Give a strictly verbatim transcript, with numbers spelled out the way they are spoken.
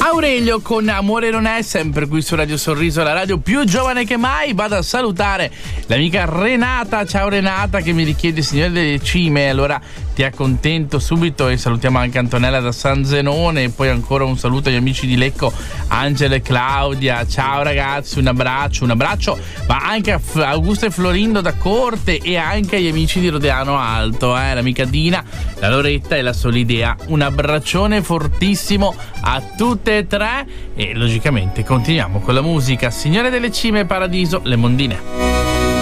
Aurelio con Amore non è, sempre qui su Radio Sorriso, la radio più giovane che mai. Vado a salutare l'amica Renata. Ciao Renata, che mi richiede Signore delle Cime. Allora ti accontento subito e salutiamo anche Antonella da San Zenone. E poi ancora un saluto agli amici di Lecco, Angela e Claudia. Ciao ragazzi, un abbraccio, un abbraccio ma anche a F- Augusto e Florindo da Corte, e anche agli amici di Rodeano Alto, eh, l'amica Dina, la Loretta e la Solidea. Un abbraccione fortissimo a tutte e tre, e logicamente continuiamo con la musica. Signore delle Cime, Paradiso, Le Mondine.